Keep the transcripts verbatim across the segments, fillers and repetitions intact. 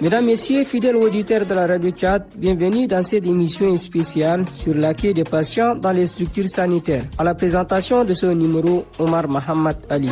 Mesdames, Messieurs, fidèles auditeurs de la Radio Tchad, bienvenue dans cette émission spéciale sur l'accueil des patients dans les structures sanitaires. À la présentation de ce numéro, Omar Mohamed Ali.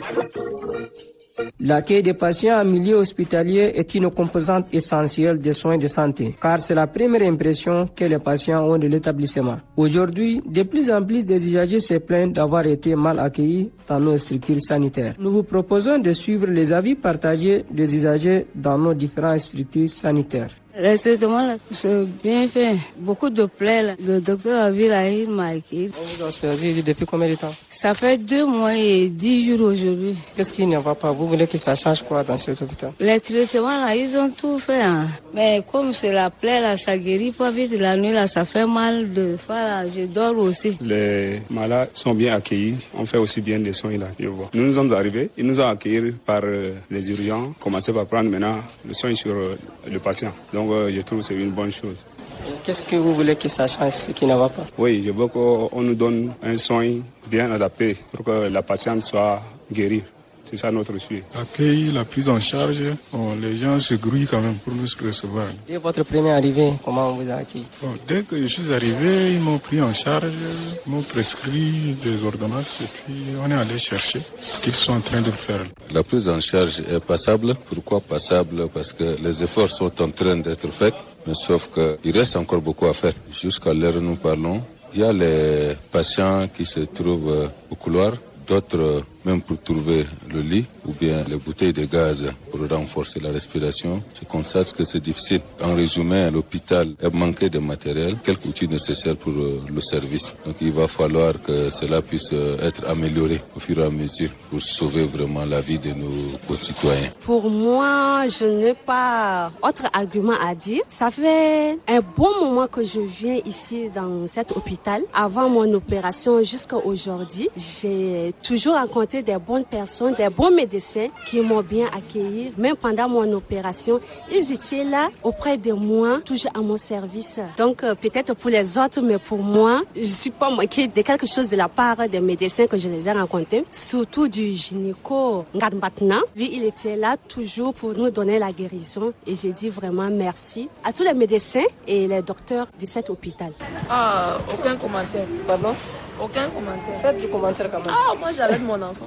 L'accueil des patients en milieu hospitalier est une composante essentielle des soins de santé, car c'est la première impression que les patients ont de l'établissement. Aujourd'hui, de plus en plus des usagers se plaignent d'avoir été mal accueillis dans nos structures sanitaires. Nous vous proposons de suivre les avis partagés des usagers dans nos différentes structures sanitaires. Les traitements là, c'est bien fait. Beaucoup de plaies là. Le docteur a vu là, il m'a accueilli. On vous a hospitalisé depuis combien de temps? Ça fait deux mois et dix jours aujourd'hui. Qu'est-ce qui ne va pas? Vous voulez que ça change quoi dans cet hôpital? Les traitements là, ils ont tout fait. Hein. Mais comme c'est la plaie là, ça guérit pas vite. La nuit là, ça fait mal de fois là. Je dors aussi. Les malades sont bien accueillis. On fait aussi bien des soins là. Je vois. Nous nous sommes arrivés. Ils nous ont accueillis par euh, les urgences. Commencer par prendre maintenant le soin sur euh, le patient. Donc euh, je trouve que c'est une bonne chose. Qu'est-ce que vous voulez que ça change, ce qui ne va pas? Oui, je veux qu'on nous donne un soin bien adapté pour que la patiente soit guérie. C'est ça notre souhait. L'accueil, la prise en charge, bon, les gens se grouillent quand même pour nous recevoir. Dès votre première arrivée, comment on vous a accueilli? Bon, dès que je suis arrivé, ils m'ont pris en charge, ils m'ont prescrit des ordonnances et puis on est allé chercher ce qu'ils sont en train de faire. La prise en charge est passable. Pourquoi passable? Parce que les efforts sont en train d'être faits, mais sauf qu'il reste encore beaucoup à faire. Jusqu'à l'heure où nous parlons, il y a les patients qui se trouvent au couloir, d'autres même pour trouver le lit ou bien les bouteilles de gaz pour renforcer la respiration. Je constate que c'est difficile. En résumé, l'hôpital est manqué de matériel, quelques outils nécessaires pour euh, le service. Donc il va falloir que cela puisse euh, être amélioré au fur et à mesure pour sauver vraiment la vie de nos concitoyens. Pour moi, je n'ai pas autre argument à dire. Ça fait un bon moment que je viens ici dans cet hôpital. Avant mon opération jusqu'à aujourd'hui, j'ai toujours rencontré des bonnes personnes, des bons médecins qui m'ont bien accueilli. Même pendant mon opération, ils étaient là auprès de moi, toujours à mon service. Donc euh, peut-être pour les autres, mais pour moi, je ne suis pas manquée de quelque chose de la part des médecins que je les ai rencontrés, surtout du gynéco Ngadmatna. Lui, il était là toujours pour nous donner la guérison et j'ai dit vraiment merci à tous les médecins et les docteurs de cet hôpital. Ah, aucun commentaire. Pardon? Aucun commentaire. Faites du commentaire quand même. Ah, moi j'arrête mon enfant.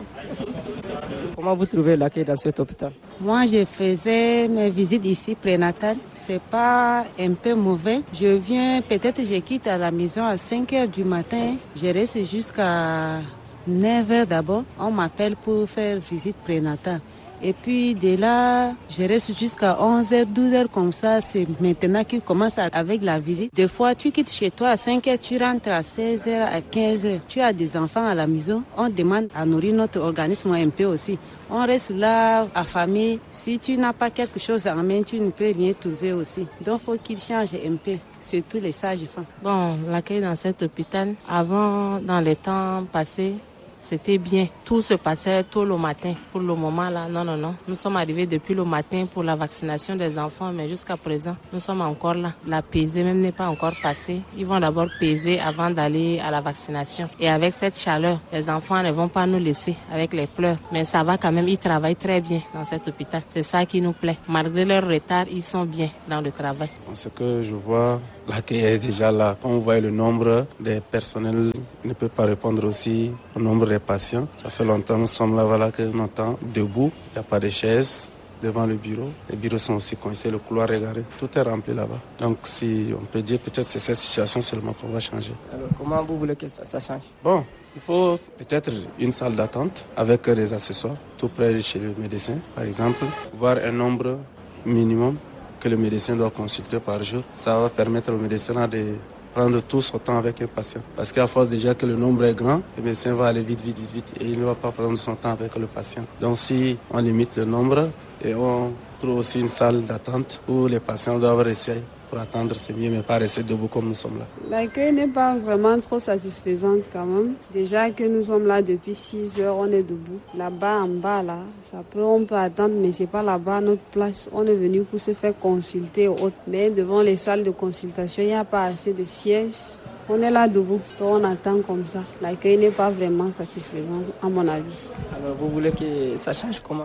Comment vous trouvez l'accueil dans cet hôpital? Moi, je faisais mes visites ici prénatales. C'est pas un peu mauvais. Je viens, peut-être je quitte à la maison à cinq heures du matin. Je reste jusqu'à neuf heures d'abord. On m'appelle pour faire visite prénatale. Et puis de là, je reste jusqu'à onze heures, douze heures comme ça. C'est maintenant qu'il commence avec la visite. Des fois, tu quittes chez toi à cinq heures, tu rentres à seize heures, à quinze heures. Tu as des enfants à la maison. On demande à nourrir notre organisme un peu aussi. On reste là, affamé. Si tu n'as pas quelque chose en main, tu ne peux rien trouver aussi. Donc, il faut qu'il change un peu, surtout les sages-femmes. Bon, l'accueil dans cet hôpital, avant, dans les temps passés, c'était bien. Tout se passait tôt le matin. Pour le moment, là, non, non, non. Nous sommes arrivés depuis le matin pour la vaccination des enfants, mais jusqu'à présent, nous sommes encore là. La pesée même n'est pas encore passée. Ils vont d'abord peser avant d'aller à la vaccination. Et avec cette chaleur, les enfants ne vont pas nous laisser avec les pleurs. Mais ça va quand même, ils travaillent très bien dans cet hôpital. C'est ça qui nous plaît. Malgré leur retard, ils sont bien dans le travail. Ce que je vois, l'accueil est déjà là. Quand on voit le nombre des personnels, ne peut pas répondre aussi au nombre des patients. Ça fait longtemps que nous sommes là, voilà, que nous entend debout. Il n'y a pas de chaises devant le bureau. Les bureaux sont aussi coincés, le couloir est garé. Tout est rempli là-bas. Donc si on peut dire peut-être c'est cette situation seulement qu'on va changer. Alors comment vous voulez que ça, ça change? Bon, il faut peut-être une salle d'attente avec des accessoires, tout près de chez le médecin, par exemple. Voir un nombre minimum que le médecin doit consulter par jour. Ça va permettre au médecin de prendre tout son temps avec un patient. Parce qu'à force déjà que le nombre est grand, le médecin va aller vite, vite, vite, vite et il ne va pas prendre son temps avec le patient. Donc si on limite le nombre et on trouve aussi une salle d'attente où les patients doivent rester pour attendre, c'est mieux, mais pas rester debout comme nous sommes là. L'accueil n'est pas vraiment trop satisfaisant quand même. Déjà que nous sommes là depuis six heures, on est debout. Là-bas, en bas, là, ça peut, on peut attendre, mais c'est pas là-bas notre place. On est venu pour se faire consulter ou autre. Mais devant les salles de consultation, il n'y a pas assez de sièges. On est là debout, donc on attend comme ça. L'accueil n'est pas vraiment satisfaisant, à mon avis. Alors, vous voulez que ça change comment?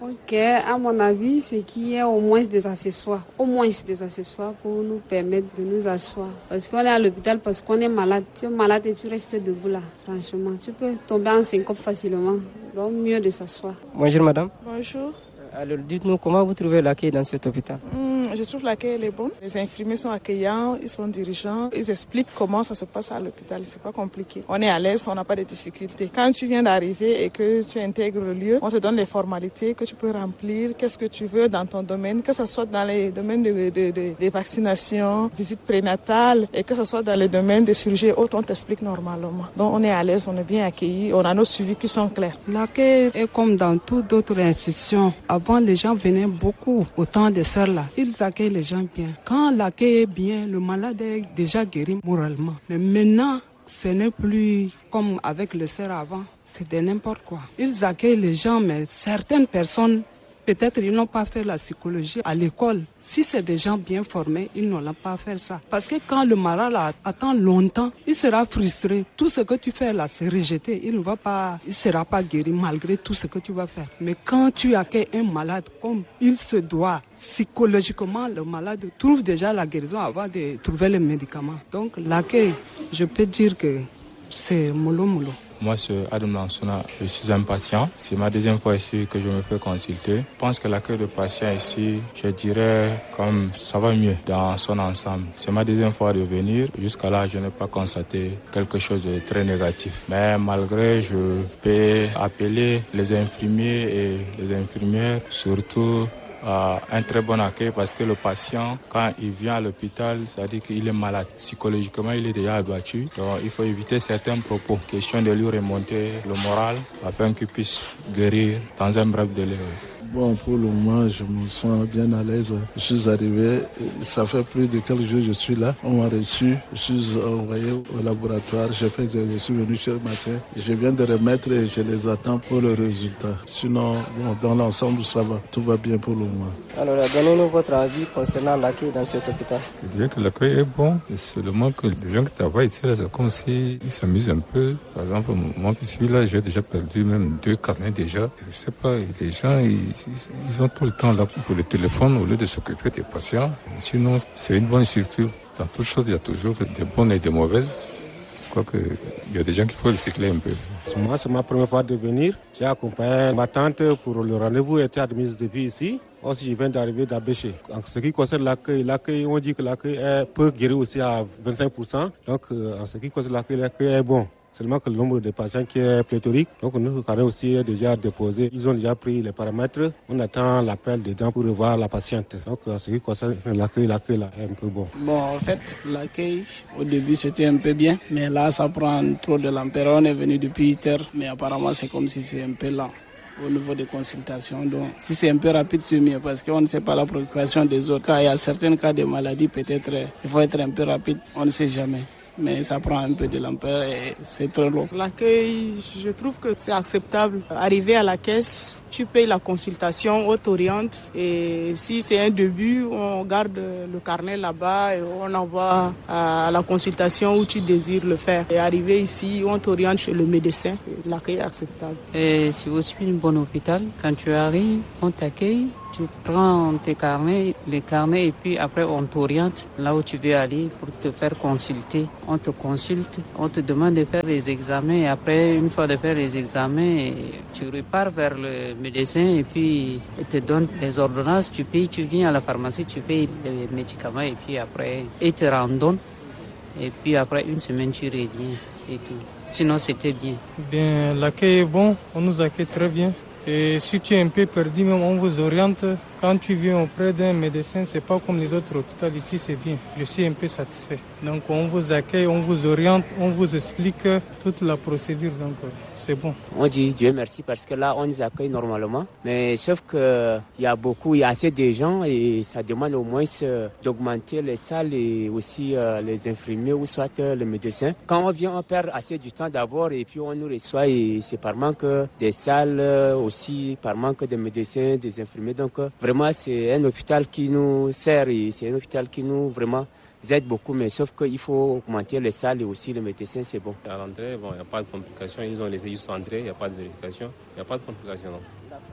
Ok, à mon avis, c'est qu'il y ait au moins des accessoires, au moins des accessoires pour nous permettre de nous asseoir. Parce qu'on est à l'hôpital, parce qu'on est malade. Tu es malade et tu restes debout là, franchement. Tu peux tomber en syncope facilement, donc mieux de s'asseoir. Bonjour madame. Bonjour. Alors dites-nous, comment vous trouvez l'accueil dans cet hôpital? Mmh, Je trouve l'accueil est bon. Les infirmiers sont accueillants, ils sont dirigeants, ils expliquent comment ça se passe à l'hôpital. C'est pas compliqué. On est à l'aise, on n'a pas de difficultés. Quand tu viens d'arriver et que tu intègres le lieu, on te donne les formalités que tu peux remplir, qu'est-ce que tu veux dans ton domaine, que ce soit dans les domaines de, de, de, de vaccination, visite prénatale, et que ce soit dans les domaines de chirurgie et autres, on t'explique normalement. Donc on est à l'aise, on est bien accueillis, on a nos suivis qui sont clairs. L'accueil est comme dans toutes d'autres institutions. Avant, les gens venaient beaucoup au temps de sœurs-là. Ils accueillent les gens bien. Quand l'accueil est bien, le malade est déjà guéri moralement. Mais maintenant, ce n'est plus comme avec les sœurs avant. C'est de n'importe quoi. Ils accueillent les gens, mais certaines personnes, peut-être ils n'ont pas fait la psychologie à l'école. Si c'est des gens bien formés, ils n'ont pas fait ça. Parce que quand le malade attend longtemps, il sera frustré. Tout ce que tu fais là, c'est rejeté. Il ne va pas, il sera pas guéri malgré tout ce que tu vas faire. Mais quand tu accueilles un malade comme il se doit, psychologiquement, le malade trouve déjà la guérison avant de trouver les médicaments. Donc l'accueil, je peux dire que c'est mollo mollo. Moi, c'est Adam Lansona, je suis un patient. C'est ma deuxième fois ici que je me fais consulter. Je pense que l'accueil de patients ici, je dirais comme ça va mieux dans son ensemble. C'est ma deuxième fois de venir. Jusqu'à là, je n'ai pas constaté quelque chose de très négatif. Mais malgré, je peux appeler les infirmiers et les infirmières, surtout Euh, un très bon accueil parce que le patient, quand il vient à l'hôpital, ça dit qu'il est malade. Psychologiquement, il est déjà abattu. Donc, il faut éviter certains propos. Question de lui remonter le moral afin qu'il puisse guérir dans un bref délai. Bon, pour le moment, je me sens bien à l'aise. Je suis arrivé, ça fait plus de quelques jours que je suis là. On m'a reçu, je suis envoyé au laboratoire. J'ai fait, je suis venu ce matin. Je viens de remettre et je les attends pour le résultat. Sinon, bon, dans l'ensemble, ça va. Tout va bien pour le moment. Alors, donnez-nous votre avis concernant l'accueil dans cet hôpital. Je dirais que l'accueil est bon. Et seulement que les gens qui travaillent ici, c'est comme s'ils s'amusent un peu. Par exemple, moi qui suis là, j'ai déjà perdu même deux carnets déjà. Je sais pas, les gens, ils Ils ont tout le temps là pour le téléphone au lieu de s'occuper des patients. Sinon, c'est une bonne structure. Dans toutes choses, il y a toujours des bonnes et des mauvaises. Je crois qu'il y a des gens qu'il faut recycler un peu. Moi, c'est ma première fois de venir. J'ai accompagné ma tante pour le rendez-vous était admise depuis ici. Aussi, je viens d'arriver d'Abéché. En ce qui concerne l'accueil, l'accueil, on dit que l'accueil peut guérir aussi à vingt-cinq pour cent. Donc, en ce qui concerne l'accueil, l'accueil est bon. Seulement que le nombre de patients qui est pléthorique. Donc nous, carnet aussi est déjà déposé. Ils ont déjà pris les paramètres. On attend l'appel dedans pour revoir la patiente. Donc en ce qui concerne l'accueil, l'accueil là, est un peu bon. Bon, en fait, l'accueil, au début, c'était un peu bien. Mais là, ça prend trop de l'ampleur. On est venu depuis huit heures. Mais apparemment, c'est comme si c'est un peu lent au niveau des consultations. Donc, si c'est un peu rapide, c'est mieux parce qu'on ne sait pas la préoccupation des autres. Quand il y a certains cas de maladies, peut-être, il faut être un peu rapide. On ne sait jamais. Mais ça prend un peu de l'ampleur et c'est trop long. L'accueil, je trouve que c'est acceptable. Arriver à la caisse, tu payes la consultation, on t'oriente. Et si c'est un début, on garde le carnet là-bas et on envoie à la consultation où tu désires le faire. Et arriver ici, on t'oriente chez le médecin. L'accueil est acceptable. Et c'est aussi un bon hôpital. Quand tu arrives, on t'accueille. Tu prends tes carnets, les carnets et puis après on t'oriente là où tu veux aller pour te faire consulter. On te consulte, on te demande de faire les examens et après une fois de faire les examens, tu repars vers le médecin et puis il te donne des ordonnances, tu payes, tu viens à la pharmacie, tu payes les médicaments et puis après il te randonne et puis après une semaine tu reviens, c'est tout. Sinon c'était bien. Bien, l'accueil est bon, on nous accueille très bien. Et si tu es un peu perdu, même on vous oriente. Quand tu viens auprès d'un médecin, c'est pas comme les autres hôpitaux ici, c'est bien. Je suis un peu satisfait. Donc on vous accueille, on vous oriente, on vous explique toute la procédure. Donc c'est bon. On dit Dieu merci parce que là on nous accueille normalement. Mais sauf que il y a beaucoup, il y a assez de gens et ça demande au moins d'augmenter les salles et aussi les infirmiers ou soit les médecins. Quand on vient, on perd assez du temps d'abord et puis on nous reçoit et c'est par manque des salles aussi, par manque de médecins, des infirmiers. Donc vraiment, c'est un hôpital qui nous sert et c'est un hôpital qui nous vraiment aide beaucoup, mais sauf qu'il faut augmenter les salles et aussi les médecins, c'est bon. À l'entrée, bon, il n'y a pas de complications, ils ont laissé juste entrer, il n'y a pas de vérification, il n'y a pas de complications. Non.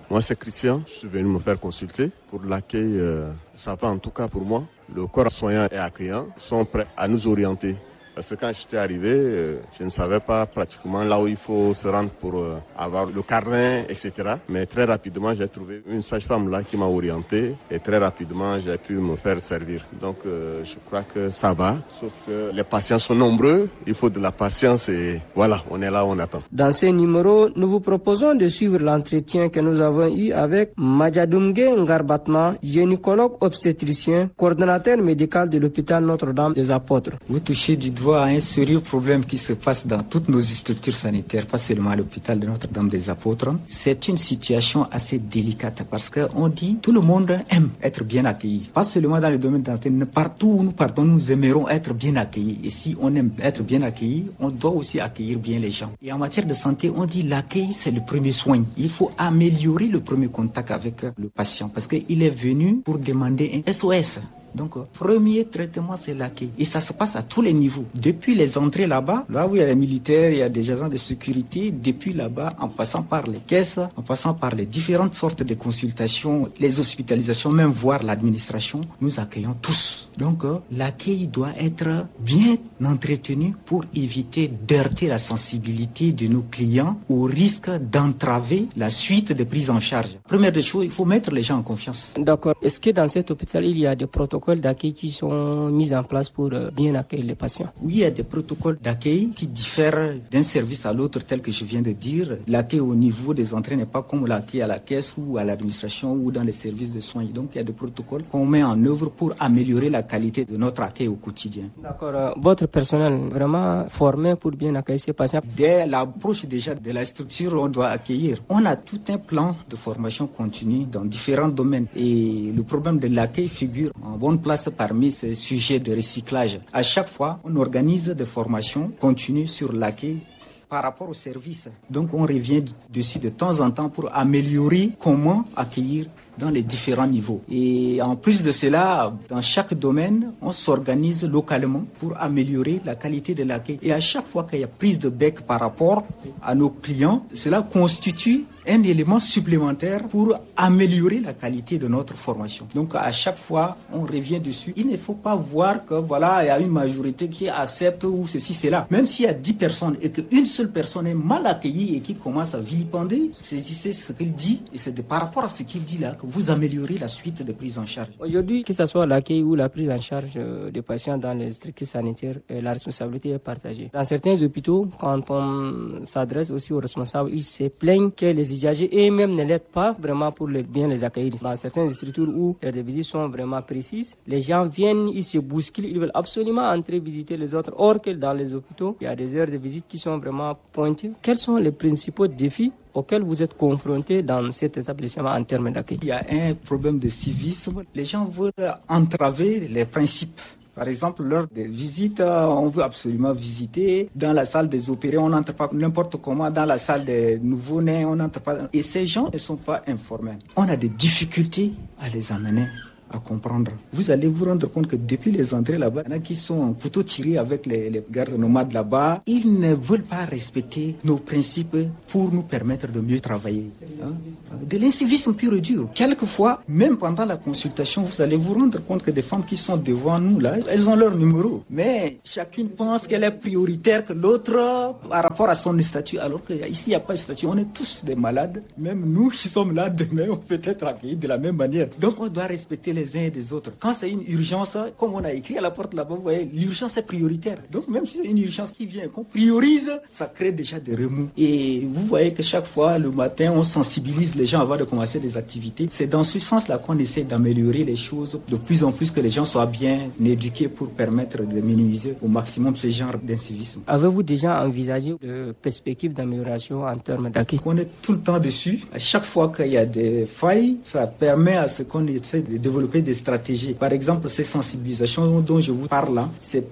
Moi, c'est Christian. Je suis venu me faire consulter. Pour l'accueil, euh, ça va en tout cas pour moi. Le corps soignant et accueillant sont prêts à nous orienter. Parce que quand j'étais arrivé, euh, je ne savais pas pratiquement là où il faut se rendre pour euh, avoir le carnet, et cetera. Mais très rapidement, j'ai trouvé une sage-femme là qui m'a orienté et très rapidement, j'ai pu me faire servir. Donc, euh, je crois que ça va. Sauf que les patients sont nombreux, il faut de la patience et voilà, on est là, on attend. Dans ce numéro, nous vous proposons de suivre l'entretien que nous avons eu avec Madjadoumge Ngarbatna, gynécologue obstétricien, coordonnateur médical de l'hôpital Notre-Dame des Apôtres. Vous touchez du doigt à un sérieux problème qui se passe dans toutes nos structures sanitaires, pas seulement à l'hôpital de Notre-Dame des Apôtres. C'est une situation assez délicate parce qu'on dit tout le monde aime être bien accueilli. Pas seulement dans le domaine de la santé, partout où nous partons, nous aimerons être bien accueillis. Et si on aime être bien accueilli, on doit aussi accueillir bien les gens. Et en matière de santé, on dit l'accueil, c'est le premier soin. Il faut améliorer le premier contact avec le patient parce qu'il est venu pour demander un S O S. Donc, premier traitement, c'est l'accueil. Et ça se passe à tous les niveaux. Depuis les entrées là-bas, là où il y a les militaires, il y a des agents de sécurité, depuis là-bas, en passant par les caisses, en passant par les différentes sortes de consultations, les hospitalisations, même voire l'administration, nous accueillons tous. Donc, l'accueil doit être bien entretenu pour éviter d'heurter la sensibilité de nos clients au risque d'entraver la suite de prise en charge. Première des choses, il faut mettre les gens en confiance. D'accord. Est-ce que dans cet hôpital, il y a des protocoles d'accueil qui sont mis en place pour bien accueillir les patients? Oui, il y a des protocoles d'accueil qui diffèrent d'un service à l'autre, tel que je viens de dire. L'accueil au niveau des entrées n'est pas comme l'accueil à la caisse ou à l'administration ou dans les services de soins. Donc, il y a des protocoles qu'on met en œuvre pour améliorer la qualité de notre accueil au quotidien. D'accord. Votre personnel vraiment formé pour bien accueillir ces patients? Dès l'approche déjà de la structure, on doit accueillir. On a tout un plan de formation continue dans différents domaines. Et le problème de l'accueil figure en bonne place parmi ces sujets de recyclage. À chaque fois, on organise des formations continues sur l'accueil par rapport au service. Donc, on revient dessus de temps en temps pour améliorer comment accueillir dans les différents niveaux. Et en plus de cela, dans chaque domaine, on s'organise localement pour améliorer la qualité de l'accueil. Et à chaque fois qu'il y a prise de bec par rapport à nos clients, cela constitue un élément supplémentaire pour améliorer la qualité de notre formation. Donc à chaque fois, on revient dessus. Il ne faut pas voir que voilà, il y a une majorité qui accepte ou ceci, cela. Même s'il y a dix personnes et qu'une seule personne est mal accueillie et qui commence à vilipender, saisissez ce qu'il dit et c'est de, par rapport à ce qu'il dit là que vous améliorez la suite de prise en charge. Aujourd'hui, que ce soit l'accueil ou la prise en charge des patients dans les structures sanitaires, la responsabilité est partagée. Dans certains hôpitaux, quand on s'adresse aussi aux responsables, ils se plaignent que les usagers eux-mêmes ne l'aident pas vraiment pour les, bien les accueillir. Dans certaines structures où les visites sont vraiment précises, les gens viennent, ils se bousculent, ils veulent absolument entrer visiter les autres. Or que dans les hôpitaux, il y a des heures de visite qui sont vraiment pointées. Quels sont les principaux défis auxquels vous êtes confrontés dans cet établissement en termes d'accueil? Il y a un problème de civisme. Les gens veulent entraver les principes. Par exemple, lors des visites, on veut absolument visiter. Dans la salle des opérés, on n'entre pas n'importe comment. Dans la salle des nouveau-nés, on n'entre pas. Et ces gens ne sont pas informés. On a des difficultés à les amener à comprendre. Vous allez vous rendre compte que depuis les entrées là-bas, il y en a qui sont en couteau tiré avec les, les gardes nomades là-bas. Ils ne veulent pas respecter nos principes pour nous permettre de mieux travailler. Hein? De l'incivisme pur et dur. Quelquefois, même pendant la consultation, vous allez vous rendre compte que des femmes qui sont devant nous là, elles ont leur numéro. Mais chacune pense qu'elle est prioritaire que l'autre par rapport à son statut. Alors qu'ici, il n'y a pas de statut. On est tous des malades. Même nous qui sommes là demain, on peut être accueillis de la même manière. Donc, on doit respecter les les uns et des autres. Quand c'est une urgence, comme on a écrit à la porte là-bas, vous voyez, l'urgence est prioritaire. Donc même si c'est une urgence qui vient, qu'on priorise, ça crée déjà des remous. Et vous voyez que chaque fois, le matin, on sensibilise les gens avant de commencer les activités. C'est dans ce sens-là qu'on essaie d'améliorer les choses de plus en plus, que les gens soient bien éduqués pour permettre de minimiser au maximum ce genre d'incivisme. Avez-vous déjà envisagé de perspectives d'amélioration en termes d'accueil? On est tout le temps dessus. À chaque fois qu'il y a des failles, ça permet à ce qu'on essaie de développer des stratégies. Par exemple, ces sensibilisations dont je vous parle là, c'est pas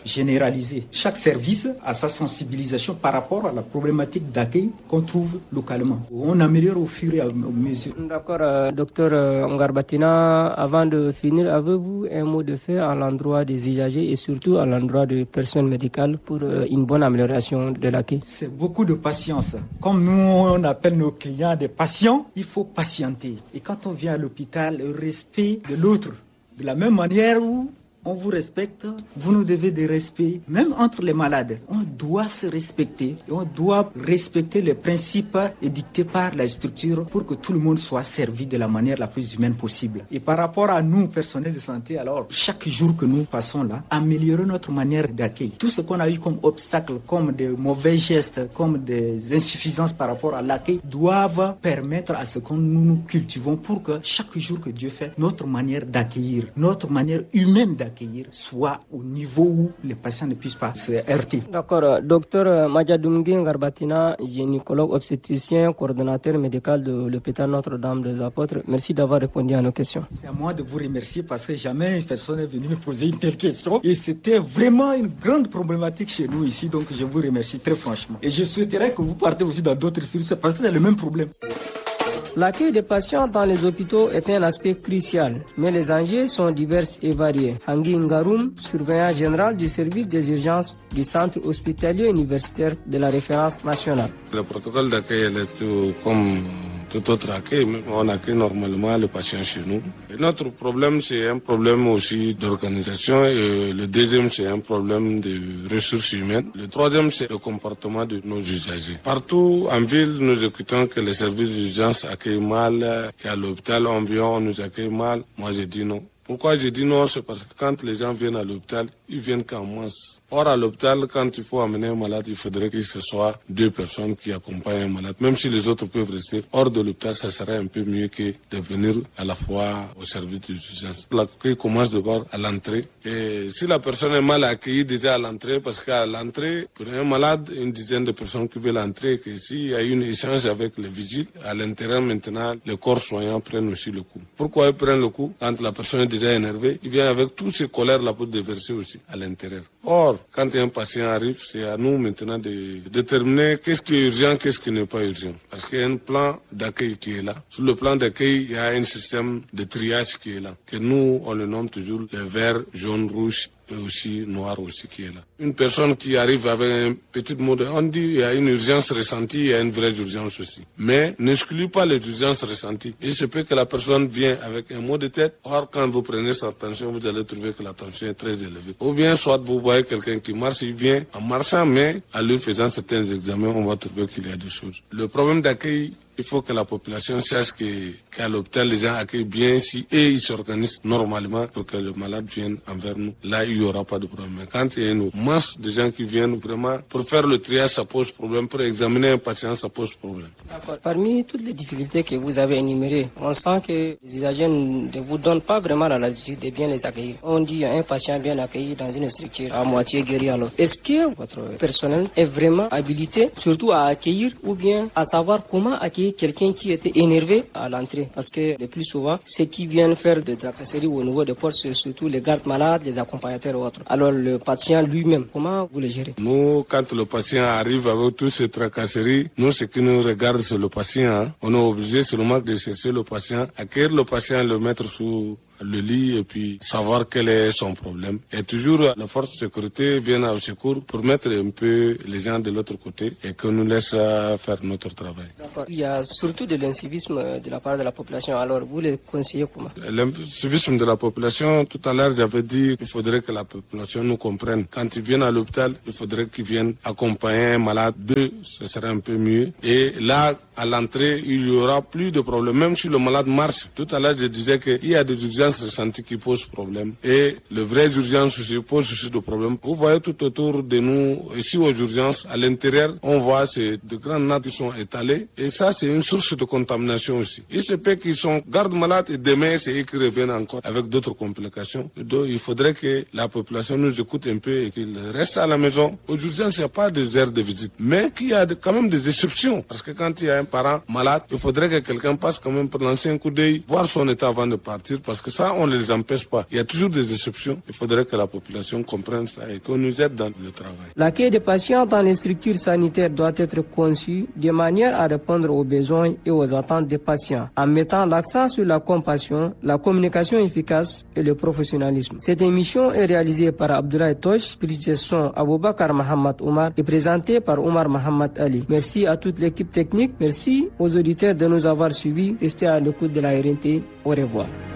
généralisée. Chaque service a sa sensibilisation par rapport à la problématique d'accueil qu'on trouve localement. On améliore au fur et à mesure. D'accord, euh, docteur euh, Ngarbatina, avant de finir, avez-vous un mot de fait à l'endroit des usagers et surtout à l'endroit des personnes médicales pour euh, une bonne amélioration de l'accueil? C'est beaucoup de patience. Comme nous, on appelle nos clients des patients, il faut patienter. Et quand on vient à l'hôpital, le respect de l'autre, de la même manière où on vous respecte, vous nous devez des respects, même entre les malades. On doit se respecter et on doit respecter les principes édictés par la structure pour que tout le monde soit servi de la manière la plus humaine possible. Et par rapport à nous, personnels de santé, alors, chaque jour que nous passons là, améliorer notre manière d'accueil. Tout ce qu'on a eu comme obstacle, comme des mauvais gestes, comme des insuffisances par rapport à l'accueil, doivent permettre à ce que nous nous cultivons pour que chaque jour que Dieu fait, notre manière d'accueillir, notre manière humaine d'accueillir, soit au niveau où les patients ne puissent pas se heurter. D'accord. Docteur Madjadoumgui Ngarbatina, gynécologue obstétricien, coordonnateur médical de l'hôpital Notre-Dame des Apôtres. Merci d'avoir répondu à nos questions. C'est à moi de vous remercier parce que jamais une personne est venue me poser une telle question. Et c'était vraiment une grande problématique chez nous ici. Donc je vous remercie très franchement. Et je souhaiterais que vous partez aussi dans d'autres structures parce que c'est le même problème. L'accueil des patients dans les hôpitaux est un aspect crucial, mais les enjeux sont divers et variés. Hangui Ngaroum, surveillant général du service des urgences du centre hospitalier universitaire de la référence nationale. Le protocole d'accueil est tout comme tout autre accueil. On accueille normalement les patients chez nous. Et notre problème, c'est un problème aussi d'organisation. Et le deuxième, c'est un problème de ressources humaines. Le troisième, c'est le comportement de nos usagers. Partout en ville, nous écoutons que les services d'urgence accueillent mal, qu'à l'hôpital, on vient, on nous accueille mal. Moi, j'ai dit non. Pourquoi j'ai dit non? C'est parce que quand les gens viennent à l'hôpital, ils viennent qu'en masse. Or, à l'hôpital, quand il faut amener un malade, il faudrait que ce soit deux personnes qui accompagnent un malade. Même si les autres peuvent rester hors de l'hôpital, ça serait un peu mieux que de venir à la fois au service d'urgence. L'accueil commence d'abord à l'entrée. Et si la personne est mal accueillie déjà à l'entrée, parce qu'à l'entrée, pour un malade, une dizaine de personnes qui veulent entrer, que s'il y a eu un échange avec les vigiles, à l'intérieur maintenant, les corps soignants prennent aussi le coup. Pourquoi ils prennent le coup? Quand la personne est déjà énervé, il vient avec toutes ces colères-là pour déverser aussi à l'intérieur. Or, quand un patient arrive, c'est à nous maintenant de déterminer qu'est-ce qui est urgent, qu'est-ce qui n'est pas urgent. Parce qu'il y a un plan d'accueil qui est là. Sur le plan d'accueil, il y a un système de triage qui est là, que nous, on le nomme toujours le vert, jaune, rouge, et aussi noir aussi qui est là. Une personne qui arrive avec un petit mot de... On dit il y a une urgence ressentie, il y a une vraie urgence aussi. Mais n'exclut pas les urgences ressenties. Il se peut que la personne vienne avec un mot de tête. Or, quand vous prenez sa tension, vous allez trouver que la tension est très élevée. Ou bien, soit vous voyez quelqu'un qui marche, il vient en marchant, mais en lui faisant certains examens, on va trouver qu'il y a des choses. Le problème d'accueil, il faut que la population sache que, qu'à l'hôpital, les gens accueillent bien si et ils s'organisent normalement pour que le malade vienne envers nous. Là, il n'y aura pas de problème. Mais quand il y a une masse de gens qui viennent vraiment pour faire le triage, ça pose problème. Pour examiner un patient, ça pose problème. D'accord. Parmi toutes les difficultés que vous avez énumérées, on sent que les usagers ne vous donnent pas vraiment la latitude de bien les accueillir. On dit un patient bien accueilli dans une structure à moitié guéri alors. Est-ce que votre personnel est vraiment habilité, surtout à accueillir ou bien à savoir comment accueillir quelqu'un qui était énervé à l'entrée? Parce que le plus souvent, ceux qui viennent faire des tracasseries au niveau des portes, c'est surtout les gardes malades, les accompagnateurs ou autres. Alors le patient lui-même, comment vous le gérez? Nous, quand le patient arrive avec toutes ces tracasseries, nous, ce qui nous regarde, c'est le patient. Hein. On est obligé seulement de chercher le patient, accueillir le patient, le mettre sous le lit et puis savoir quel est son problème. Et toujours, la force de sécurité vient au secours pour mettre un peu les gens de l'autre côté et qu'on nous laisse faire notre travail. D'accord. Il y a surtout de l'incivisme de la part de la population. Alors, vous les conseillez comment? L'incivisme de la population, tout à l'heure, j'avais dit qu'il faudrait que la population nous comprenne. Quand ils viennent à l'hôpital, il faudrait qu'ils viennent accompagner un malade. Deux, ce serait un peu mieux. Et là, à l'entrée, il y aura plus de problèmes. Même si le malade marche. Tout à l'heure, je disais qu'il y a des urgences ressenties qui posent problème. Et le vrai urgence aussi pose aussi des problèmes. Vous voyez tout autour de nous, ici aux urgences, à l'intérieur, on voit ces de grandes nattes qui sont étalées. Et ça, c'est une source de contamination aussi. Il se peut qu'ils sont gardes malades et demain, c'est eux qui reviennent encore avec d'autres complications. Donc, il faudrait que la population nous écoute un peu et qu'ils restent à la maison. Aux urgences, il n'y a pas des heures de visite. Mais qu'il y a quand même des exceptions. Parce que quand il y a un parent malade, il faudrait que quelqu'un passe quand même pour lancer un coup d'œil, voir son état avant de partir, parce que Ça, on ne les empêche pas. Il y a toujours des exceptions. Il faudrait que la population comprenne ça et qu'on nous aide dans le travail. L'accueil des patients dans les structures sanitaires doit être conçu de manière à répondre aux besoins et aux attentes des patients, en mettant l'accent sur la compassion, la communication efficace et le professionnalisme. Cette émission est réalisée par Abdoulaye Tosh, prise de son Aboubakar Mohamed Omar et présentée par Omar Mohamed Ali. Merci à toute l'équipe technique. Merci aux auditeurs de nous avoir suivis. Restez à l'écoute de la R N T. Au revoir.